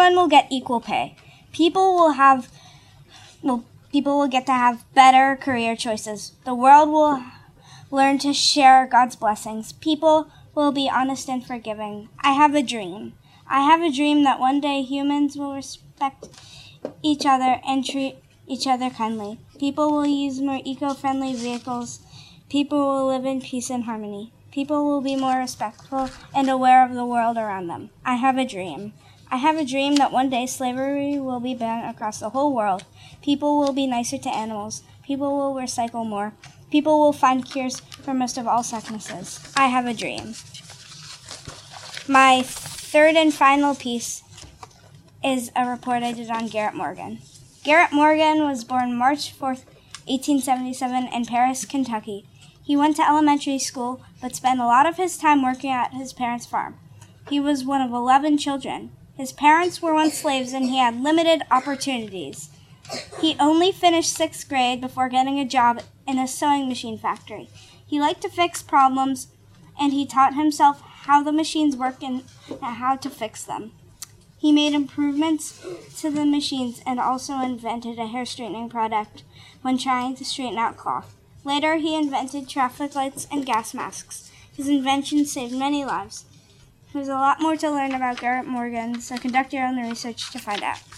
everyone will get equal pay. People will get to have better career choices. The world will learn to share God's blessings. People will be honest and forgiving. I have a dream. I have a dream that one day humans will respect each other and treat each other kindly. People will use more eco-friendly vehicles. People will live in peace and harmony. People will be more respectful and aware of the world around them. I have a dream. I have a dream that one day slavery will be banned across the whole world. People will be nicer to animals. People will recycle more. People will find cures for most of all sicknesses. I have a dream. My third and final piece is a report I did on Garrett Morgan. Garrett Morgan was born March 4th, 1877 in Paris, Kentucky. He went to elementary school, but spent a lot of his time working at his parents' farm. He was one of 11 children. His parents were once slaves, and he had limited opportunities. He only finished 6th grade before getting a job in a sewing machine factory. He liked to fix problems, and he taught himself how the machines work and how to fix them. He made improvements to the machines and also invented a hair straightening product when trying to straighten out cloth. Later, he invented traffic lights and gas masks. His invention saved many lives. There's a lot more to learn about Garrett Morgan, so conduct your own research to find out.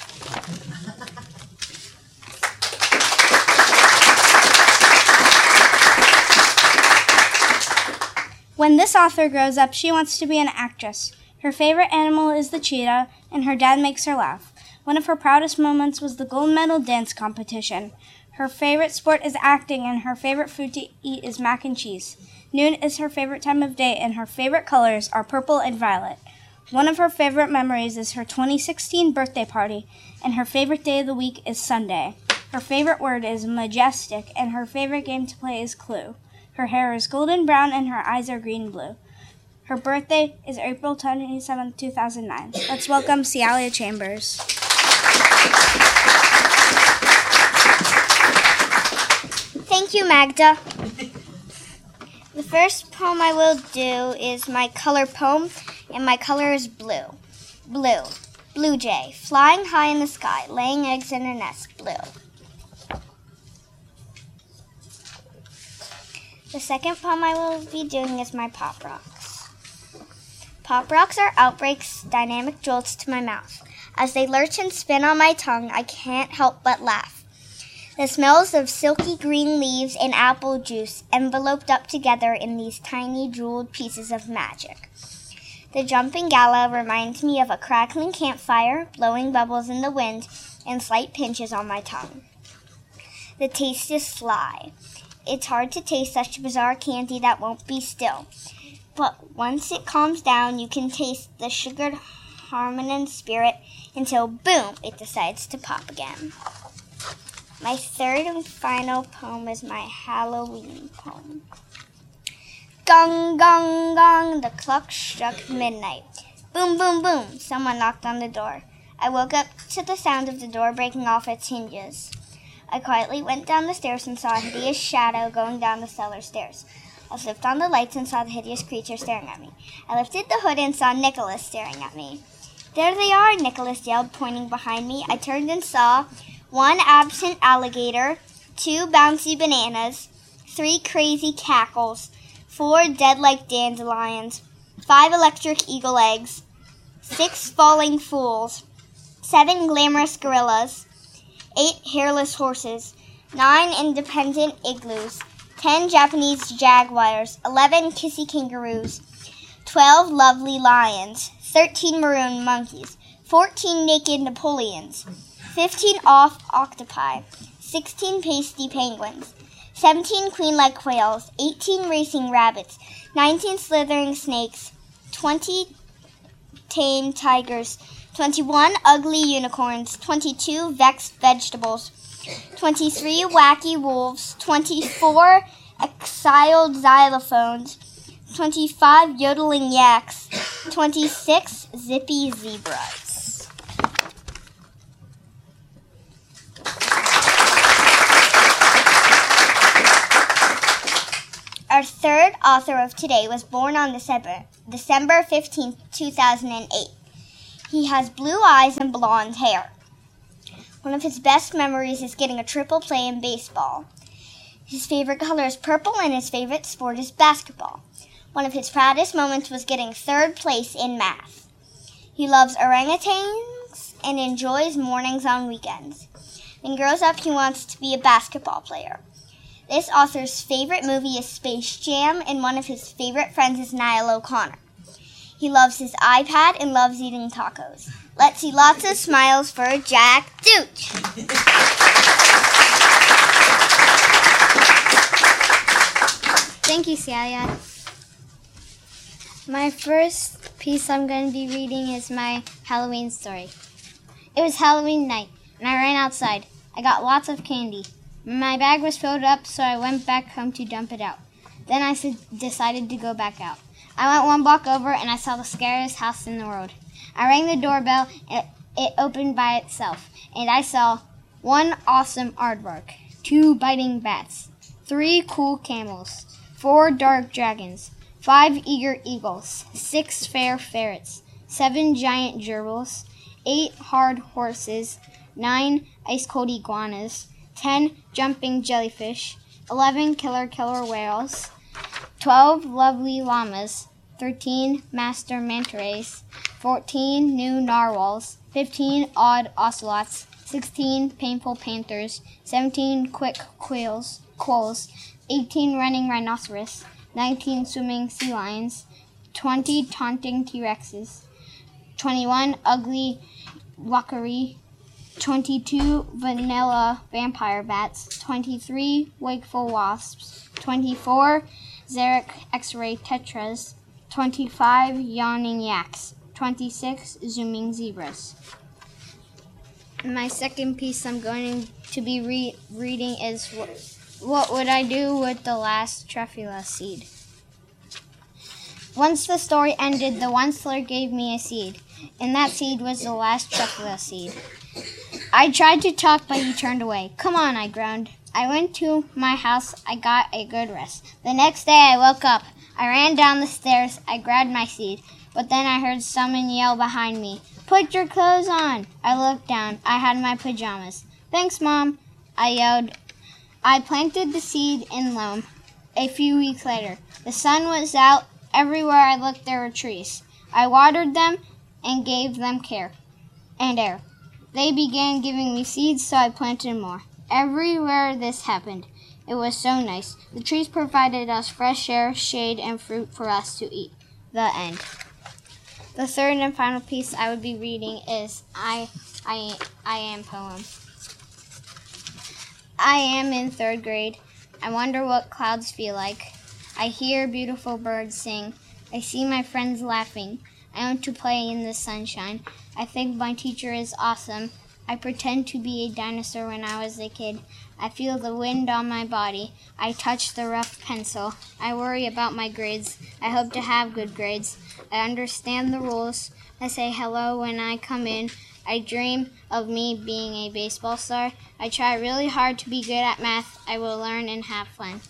When this author grows up, she wants to be an actress. Her favorite animal is the cheetah, and her dad makes her laugh. One of her proudest moments was the gold medal dance competition. Her favorite sport is acting, and her favorite food to eat is mac and cheese. Noon is her favorite time of day, and her favorite colors are purple and violet. One of her favorite memories is her 2016 birthday party, and her favorite day of the week is Sunday. Her favorite word is majestic, and her favorite game to play is Clue. Her hair is golden brown, and her eyes are green-blue. Her birthday is April 27, 2009. Let's welcome Cialia Chambers. Thank you, Magda. The first poem I will do is my color poem, and my color is blue. Blue. Blue jay, flying high in the sky, laying eggs in a nest. Blue. The second poem I will be doing is my pop rocks. Pop rocks are outbreaks, dynamic jolts to my mouth. As they lurch and spin on my tongue, I can't help but laugh. The smells of silky green leaves and apple juice enveloped up together in these tiny jeweled pieces of magic. The jumping gala reminds me of a crackling campfire, blowing bubbles in the wind, and slight pinches on my tongue. The taste is sly. It's hard to taste such bizarre candy that won't be still. But once it calms down, you can taste the sugared harmony spirit until, boom, it decides to pop again. My third and final poem is my Halloween poem. Gong, gong, gong, the clock struck midnight. Boom, boom, boom, someone knocked on the door. I woke up to the sound of the door breaking off its hinges. I quietly went down the stairs and saw a hideous shadow going down the cellar stairs. I flipped on the lights and saw the hideous creature staring at me. I lifted the hood and saw Nicholas staring at me. There they are, Nicholas yelled, pointing behind me. I turned and saw 1 absent alligator, 2 bouncy bananas, 3 crazy cackles, 4 dead like dandelions, 5 electric eagle eggs, 6 falling fools, 7 glamorous gorillas, 8 hairless horses, 9 independent igloos, 10 Japanese jaguars, 11 kissy kangaroos, 12 lovely lions, 13 maroon monkeys, 14 naked Napoleons, 15 off octopi, 16 pasty penguins, 17 queen-like quails, 18 racing rabbits, 19 slithering snakes, 20 tame tigers, 21 ugly unicorns, 22 vexed vegetables, 23 wacky wolves, 24 exiled xylophones, 25 yodeling yaks, 26 zippy zebras. Our third author of today was born on December 15, 2008. He has blue eyes and blonde hair. One of his best memories is getting a triple play in baseball. His favorite color is purple and his favorite sport is basketball. One of his proudest moments was getting third place in math. He loves orangutans and enjoys mornings on weekends. When he grows up, he wants to be a basketball player. This author's favorite movie is Space Jam, and one of his favorite friends is Niall O'Connor. He loves his iPad and loves eating tacos. Let's see lots of smiles for Jack Dooch. Thank you, Celia. My first piece I'm going to be reading is my Halloween story. It was Halloween night, and I ran outside. I got lots of candy. My bag was filled up, so I went back home to dump it out. Then I decided to go back out. I went one block over, and I saw the scariest house in the world. I rang the doorbell, and it opened by itself, and I saw 1 awesome aardvark, 2 biting bats, 3 cool camels, 4 dark dragons, 5 eager eagles, 6 fair ferrets, 7 giant gerbils, 8 hard horses, 9 ice-cold iguanas, 10 jumping jellyfish, 11 killer whales, 12 lovely llamas, 13 master manta rays, 14 new narwhals, 15 odd ocelots, 16 painful panthers, 17 quick quolls, 18 running rhinoceros, 19 swimming sea lions, 20 taunting T-Rexes, 21 ugly walkery, 22 vanilla vampire bats, 23 wakeful wasps, 24 xeric X-ray tetras, 25 yawning yaks, 26 zooming zebras. My second piece I'm going to be reading is What Would I Do with the Last Truffula Seed? Once the story ended, the Onceler gave me a seed, and that seed was the last truffula seed. I tried to talk, but he turned away. Come on, I groaned. I went to my house. I got a good rest. The next day I woke up. I ran down the stairs. I grabbed my seed, but then I heard someone yell behind me, Put your clothes on! I looked down. I had my pajamas. Thanks, Mom, I yelled. I planted the seed in loam. A few weeks later, the sun was out. Everywhere I looked, there were trees. I watered them and gave them care and air. They began giving me seeds, so I planted more. Everywhere this happened, it was so nice. The trees provided us fresh air, shade, and fruit for us to eat. The end. The third and final piece I would be reading is I Am poem. I am in 3rd grade. I wonder what clouds feel like. I hear beautiful birds sing. I see my friends laughing. I want to play in the sunshine. I think my teacher is awesome. I pretend to be a dinosaur when I was a kid. I feel the wind on my body. I touch the rough pencil. I worry about my grades. I hope to have good grades. I understand the rules. I say hello when I come in. I dream of me being a baseball star. I try really hard to be good at math. I will learn and have fun.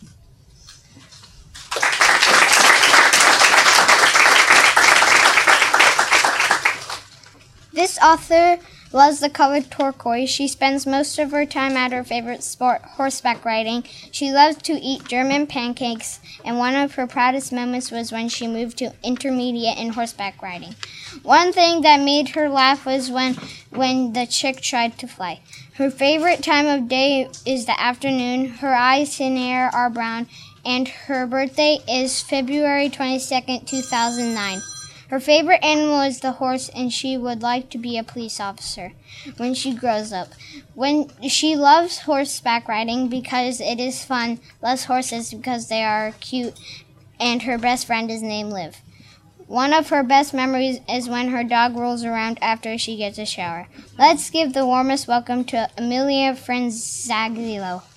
This author loves the color turquoise. She spends most of her time at her favorite sport, horseback riding. She loves to eat German pancakes, and one of her proudest moments was when she moved to intermediate in horseback riding. One thing that made her laugh was when the chick tried to fly. Her favorite time of day is the afternoon. Her eyes and hair are brown, and her birthday is February 22nd, 2009. Her favorite animal is the horse, and she would like to be a police officer when she grows up. When she loves horseback riding because it is fun, loves horses because they are cute, and her best friend is named Liv. One of her best memories is when her dog rolls around after she gets a shower. Let's give the warmest welcome to Amelia Franzaglio.